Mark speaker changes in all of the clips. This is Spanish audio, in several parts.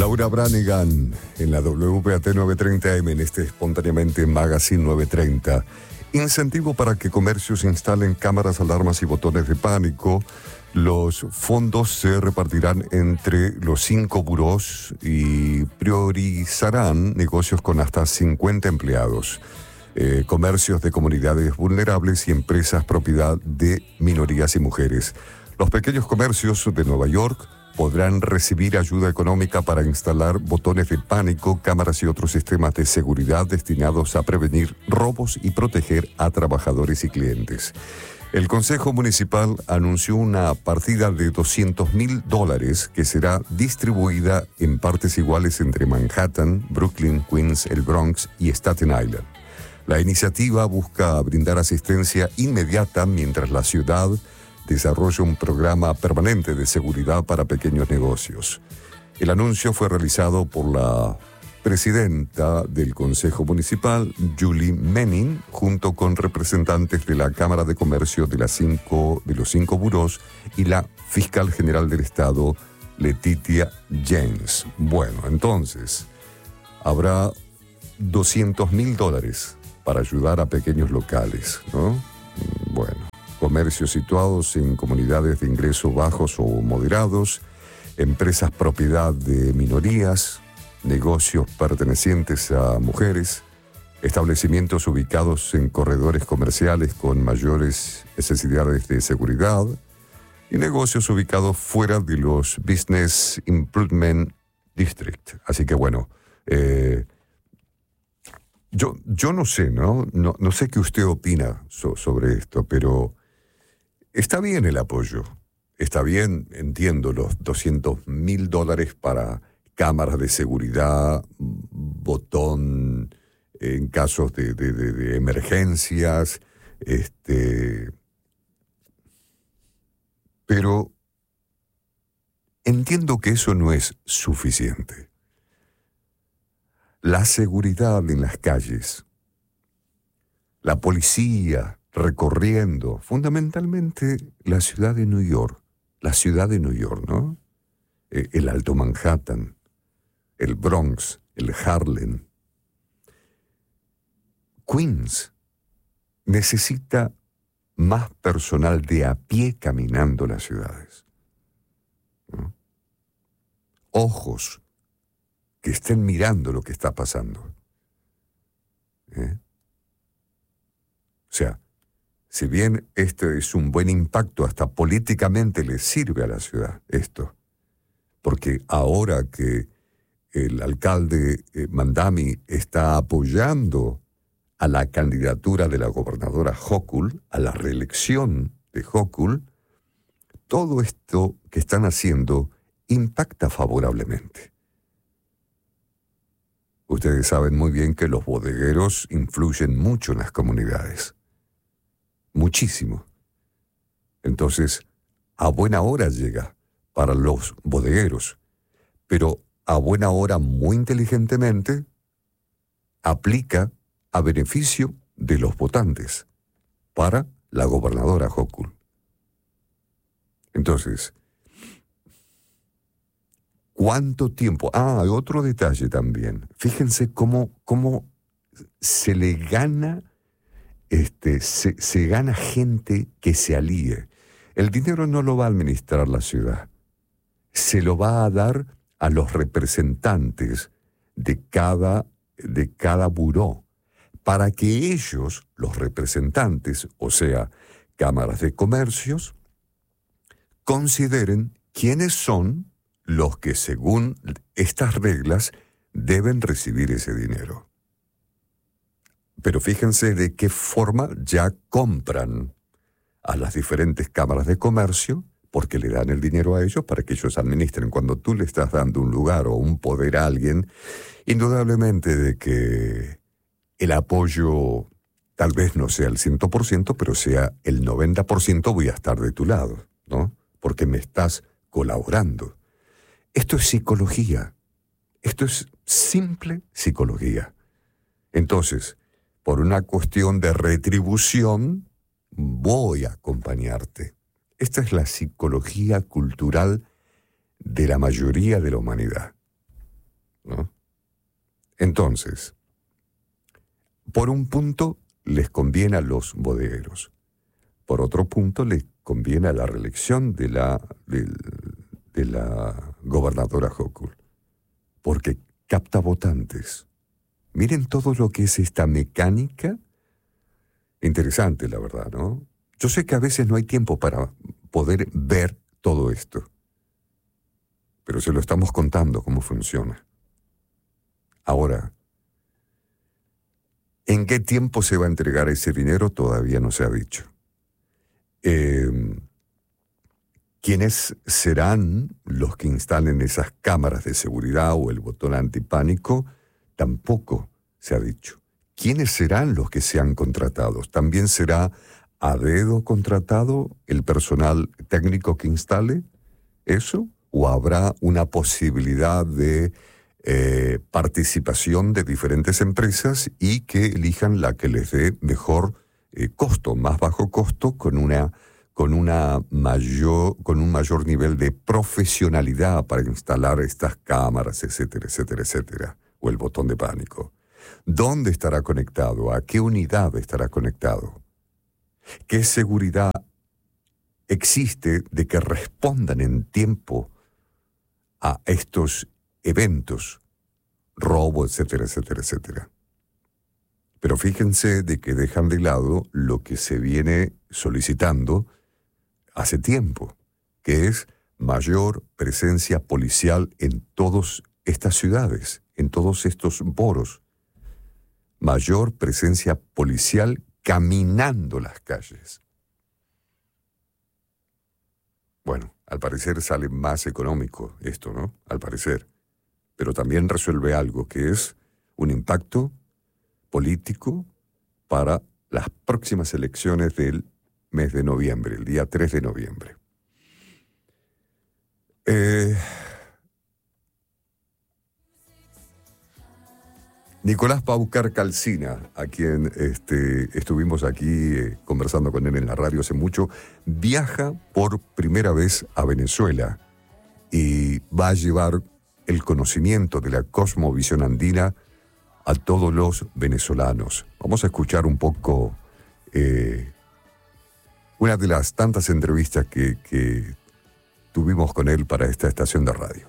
Speaker 1: Laura Branigan en la WPAT 930M en este Espontáneamente Magazine 930. Incentivo para que comercios instalen cámaras, alarmas y botones de pánico. Los fondos se repartirán entre los 5 burós y priorizarán negocios con hasta 50 empleados, comercios de comunidades vulnerables y empresas propiedad de minorías y mujeres. Los pequeños comercios de Nueva York podrán recibir ayuda económica para instalar botones de pánico, cámaras y otros sistemas de seguridad destinados a prevenir robos y proteger a trabajadores y clientes. El Consejo Municipal anunció una partida de $200,000 que será distribuida en partes iguales entre Manhattan, Brooklyn, Queens, el Bronx y Staten Island. La iniciativa busca brindar asistencia inmediata mientras la ciudad desarrolla un programa permanente de seguridad para pequeños negocios. El anuncio fue realizado por la presidenta del Consejo Municipal, Julie Menning, junto con representantes de la Cámara de Comercio de los 5 burós y la fiscal general del Estado, Letitia James. Bueno, entonces, habrá $200,000 para ayudar a pequeños locales, ¿no? Bueno. Comercios situados en comunidades de ingresos bajos o moderados, empresas propiedad de minorías, negocios pertenecientes a mujeres, establecimientos ubicados en corredores comerciales con mayores necesidades de seguridad y negocios ubicados fuera de los Business Improvement District. Así que bueno, yo no sé, ¿no? No sé qué usted opina sobre esto, pero está bien el apoyo, está bien, entiendo, los $200,000 para cámaras de seguridad, botón en casos de emergencias, pero entiendo que eso no es suficiente. La seguridad en las calles, la policía recorriendo fundamentalmente la ciudad de New York, ¿no? El Alto Manhattan, el Bronx, el Harlem. Queens necesita más personal de a pie caminando las ciudades, ¿no? Ojos que estén mirando lo que está pasando. O sea, si bien esto es un buen impacto, hasta políticamente le sirve a la ciudad esto, porque ahora que el alcalde Mamdani está apoyando a la candidatura de la gobernadora Hochul, a la reelección de Hochul, todo esto que están haciendo impacta favorablemente. Ustedes saben muy bien que los bodegueros influyen mucho en las comunidades. Muchísimo. Entonces, a buena hora llega para los bodegueros, pero a buena hora, muy inteligentemente, aplica a beneficio de los votantes para la gobernadora Hochul. Entonces, ¿cuánto tiempo? Hay otro detalle también. Fíjense cómo se le gana, se gana gente que se alíe. El dinero no lo va a administrar la ciudad. Se lo va a dar a los representantes de cada buró, para que ellos, los representantes, o sea, cámaras de comercios, consideren quiénes son los que, según estas reglas, deben recibir ese dinero. Pero fíjense de qué forma ya compran a las diferentes cámaras de comercio, porque le dan el dinero a ellos para que ellos administren. Cuando tú le estás dando un lugar o un poder a alguien, indudablemente de que el apoyo tal vez no sea el 100%, pero sea el 90%, voy a estar de tu lado, ¿no? Porque me estás colaborando. Esto es psicología. Esto es simple psicología. Entonces, por una cuestión de retribución, voy a acompañarte. Esta es la psicología cultural de la mayoría de la humanidad. Entonces, por un punto les conviene a los bodegueros. Por otro punto les conviene a la reelección de la gobernadora Hochul, porque capta votantes. Miren todo lo que es esta mecánica. Interesante, la verdad, ¿no? Yo sé que a veces no hay tiempo para poder ver todo esto, pero se lo estamos contando cómo funciona. Ahora, ¿en qué tiempo se va a entregar ese dinero? Todavía no se ha dicho. ¿Quiénes serán los que instalen esas cámaras de seguridad o el botón antipánico? Tampoco se ha dicho. ¿Quiénes serán los que sean contratados? ¿También será a dedo contratado el personal técnico que instale eso? ¿O habrá una posibilidad de participación de diferentes empresas y que elijan la que les dé mejor costo, más bajo costo, con un mayor nivel de profesionalidad para instalar estas cámaras, etcétera, etcétera, etcétera? O el botón de pánico. ¿Dónde estará conectado? ¿A qué unidad estará conectado? ¿Qué seguridad existe de que respondan en tiempo a estos eventos, robo, etcétera, etcétera, etcétera? Pero fíjense de que dejan de lado lo que se viene solicitando hace tiempo, que es mayor presencia policial en todas estas ciudades, en todos estos boros. Mayor presencia policial caminando las calles. Bueno, al parecer sale más económico esto, ¿no? Al parecer. Pero también resuelve algo que es un impacto político para las próximas elecciones del mes de noviembre, el día 3 de noviembre. Nicolás Paucar Calcina, a quien estuvimos aquí conversando con él en la radio hace mucho, viaja por primera vez a Venezuela y va a llevar el conocimiento de la cosmovisión andina a todos los venezolanos. Vamos a escuchar un poco una de las tantas entrevistas que tuvimos con él para esta estación de radio.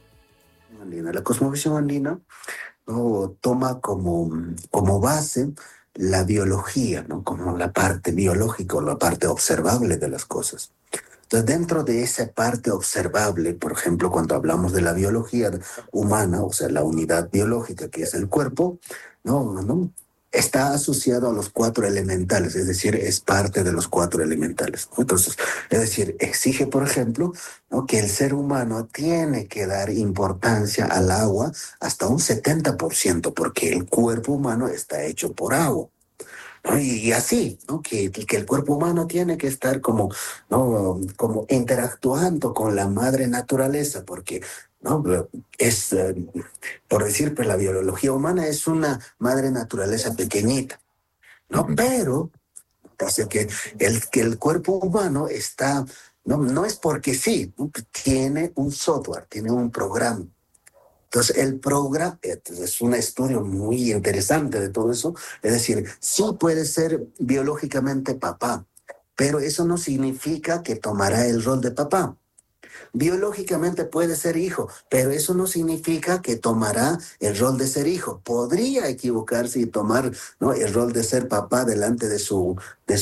Speaker 2: La cosmovisión andina, ¿no?, toma como base la biología, ¿no?, como la parte biológica o la parte observable de las cosas. Entonces, dentro de esa parte observable, por ejemplo, cuando hablamos de la biología humana, o sea, la unidad biológica que es el cuerpo, ¿no? Está asociado a los 4 elementales, es decir, es parte de los 4 elementales. Entonces, es decir, exige, por ejemplo, ¿no?, que el ser humano tiene que dar importancia al agua hasta un 70%, porque el cuerpo humano está hecho por agua, ¿no? Y así, ¿no?, que el cuerpo humano tiene que estar como, ¿no?, como interactuando con la madre naturaleza, porque, ¿no?, es, por decir, pues la biología humana es una madre naturaleza pequeñita, ¿no? Pero pasa que el cuerpo humano está, no es porque sí, ¿no?, tiene un software, tiene un programa. Entonces, el programa es un estudio muy interesante de todo eso. Es decir, sí puede ser biológicamente papá, pero eso no significa que tomará el rol de papá. Biológicamente puede ser hijo, pero eso no significa que tomará el rol de ser hijo. Podría equivocarse y tomar, ¿no?, el rol de ser papá delante de su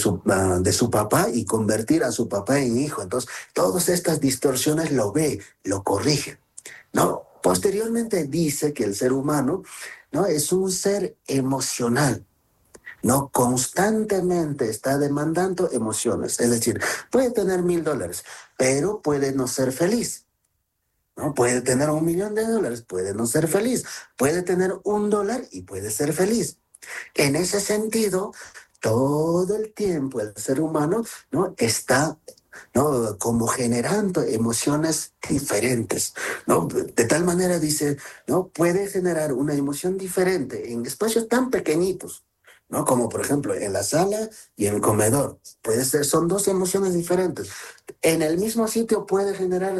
Speaker 2: papá y convertir a su papá en hijo. Entonces, todas estas distorsiones lo ve, lo corrige, ¿no? Posteriormente dice que el ser humano, ¿no?, es un ser emocional, ¿no? Constantemente está demandando emociones. Es decir, puede tener $1,000, pero puede no ser feliz, ¿no? Puede tener $1,000,000, puede no ser feliz. Puede tener $1 y puede ser feliz. En ese sentido, todo el tiempo el ser humano, ¿no?, está, ¿no?, como generando emociones diferentes, ¿no? De tal manera, dice, ¿no?, puede generar una emoción diferente en espacios tan pequeñitos, ¿no? Como por ejemplo en la sala y en el comedor. Son 2 emociones diferentes. En el mismo sitio puede generar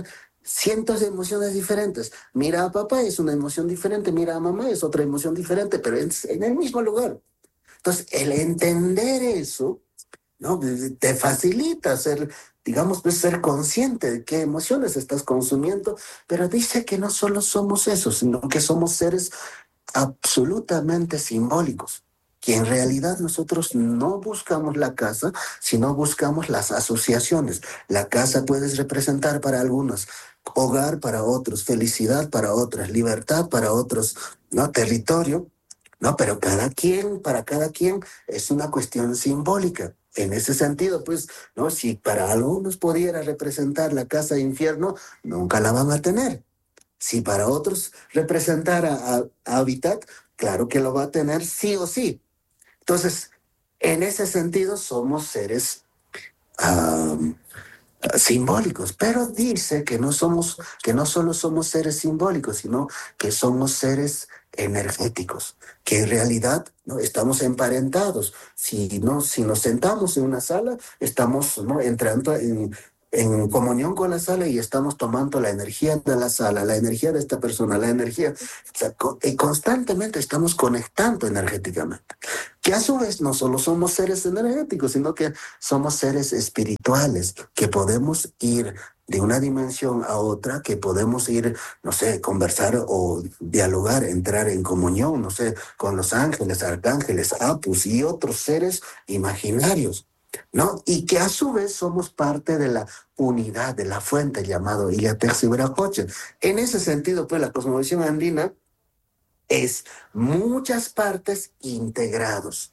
Speaker 2: cientos de emociones diferentes. Mira a papá es una emoción diferente, mira a mamá es otra emoción diferente, pero es en el mismo lugar. Entonces, el entender eso, ¿no? Te facilita ser, digamos, pues, ser consciente de qué emociones estás consumiendo, pero dice que no solo somos eso, sino que somos seres absolutamente simbólicos, que en realidad nosotros no buscamos la casa, sino buscamos las asociaciones. La casa puedes representar para algunos, hogar para otros, felicidad para otras, libertad para otros, ¿no? Territorio, ¿no? Pero para cada quien es una cuestión simbólica. En ese sentido, pues, ¿no? Si para algunos pudiera representar la casa de infierno, nunca la van a tener. Si para otros representara a Habitat, claro que lo va a tener sí o sí. Entonces, en ese sentido somos seres um, simbólicos, pero dice que no solo somos seres simbólicos, sino que somos seres energéticos, que en realidad no estamos emparentados. Si nos sentamos en una sala, estamos, ¿no?, entrando en comunión con la sala y estamos tomando la energía de la sala, la energía de esta persona, la energía, o sea, y constantemente estamos conectando energéticamente. Que a su vez no solo somos seres energéticos, sino que somos seres espirituales, que podemos ir de una dimensión a otra, que podemos ir, no sé, conversar o dialogar, entrar en comunión, no sé, con los ángeles, arcángeles, apus y otros seres imaginarios, ¿no? Y que a su vez somos parte de la unidad, de la fuente llamado Illatex-Ibiracocha. En ese sentido, pues la cosmovisión andina es muchas partes integrados.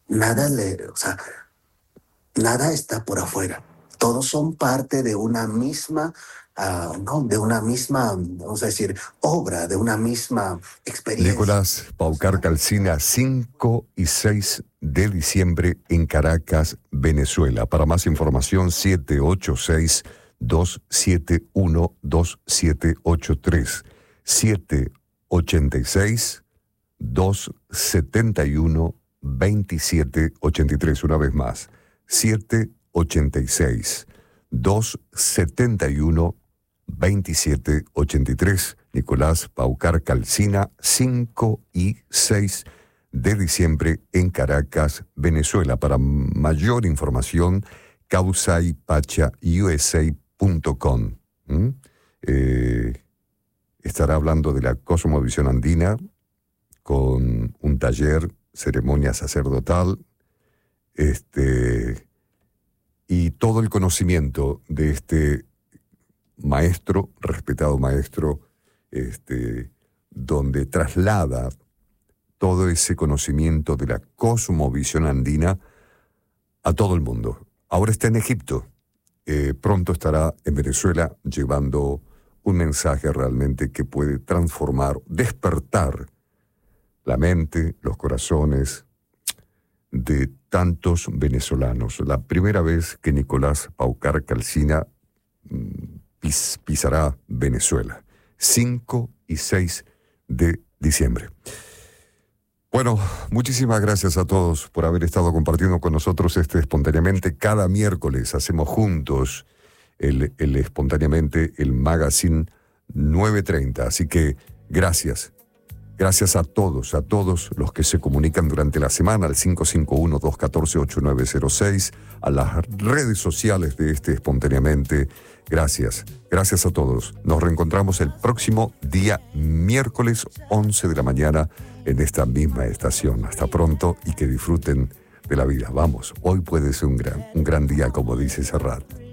Speaker 2: O sea, nada está por afuera. Todos son parte de una misma, ¿no? De una misma, vamos a decir, obra, de una misma experiencia.
Speaker 1: Nicolás Paucar Calcina, 5 y 6 de diciembre en Caracas, Venezuela. Para más información, 786-271-2783. 786-271-2783. Una vez más, 786-271-2783. Nicolás Paucar Calcina, 5 y 6 de diciembre en Caracas, Venezuela. Para mayor información, causaypachausa.com. Estará hablando de la cosmovisión andina con un taller, ceremonia sacerdotal, y todo el conocimiento de este maestro, respetado maestro, donde traslada todo ese conocimiento de la cosmovisión andina a todo el mundo. Ahora está en Egipto, pronto estará en Venezuela llevando un mensaje realmente que puede transformar, despertar la mente, los corazones de tantos venezolanos. La primera vez que Nicolás Paucar Calcina pisará Venezuela, 5 y 6 de diciembre. Bueno, muchísimas gracias a todos por haber estado compartiendo con nosotros espontáneamente. Cada miércoles hacemos juntos el espontáneamente el Magazine 930. Así que gracias. Gracias a todos los que se comunican durante la semana al 551-214-8906, a las redes sociales de espontáneamente. Gracias a todos. Nos reencontramos el próximo día miércoles 11 de la mañana en esta misma estación. Hasta pronto y que disfruten de la vida. Vamos, hoy puede ser un gran día, como dice Serrat.